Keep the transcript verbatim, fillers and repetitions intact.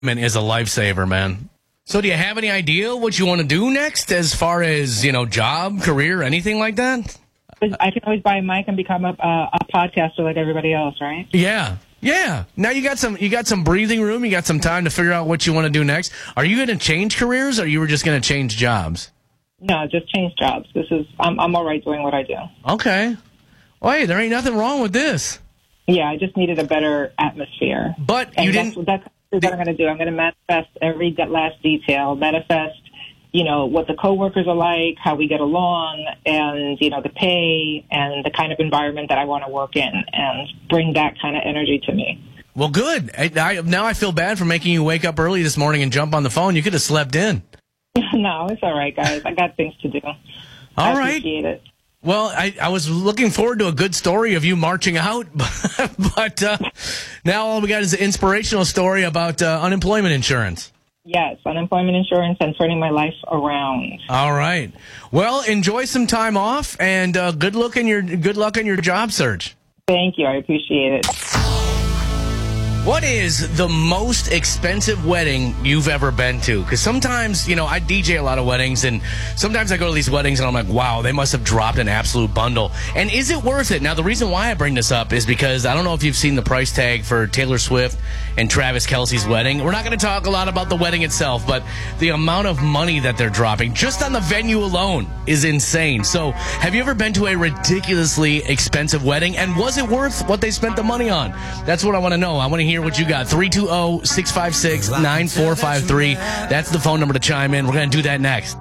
is a lifesaver, man. So do you have any idea what you want to do next as far as, you know, job, career, anything like that? I can always buy a mic and become a, a, a podcaster like everybody else, right? Yeah. Yeah. Now you got some you got some breathing room. You got some time to figure out what you want to do next. Are you going to change careers or you were just going to change jobs? No, just change jobs. This is I'm I'm all right doing what I do. Okay. Well, hey, there ain't nothing wrong with this. Yeah, I just needed a better atmosphere. But and you that's, didn't. That's what I'm going to do. I'm going to manifest every last detail. Manifest, you know, what the coworkers are like, how we get along, and, you know, the pay and the kind of environment that I want to work in, and bring that kind of energy to me. Well, good. I, I, now I feel bad for making you wake up early this morning and jump on the phone. You could have slept in. No, it's all right, guys. I got things to do. All I right. appreciate it. Well, I, I was looking forward to a good story of you marching out, but uh, now all we got is an inspirational story about uh, unemployment insurance. Yes, unemployment insurance and turning my life around. All right. Well, enjoy some time off, and uh, good luck in your good luck in your job search. Thank you. I appreciate it. What is the most expensive wedding you've ever been to? Because sometimes, you know, I D J a lot of weddings, and sometimes I go to these weddings and I'm like, wow, they must have dropped an absolute bundle. And is it worth it? Now, the reason why I bring this up is because I don't know if you've seen the price tag for Taylor Swift and Travis Kelce's wedding. We're not going to talk a lot about the wedding itself, but the amount of money that they're dropping just on the venue alone is insane. So have you ever been to a ridiculously expensive wedding? And was it worth what they spent the money on? That's what I want to know. I want to hear what you got. three two zero, six five six, nine four five three. That's the phone number to chime in. We're going to do that next.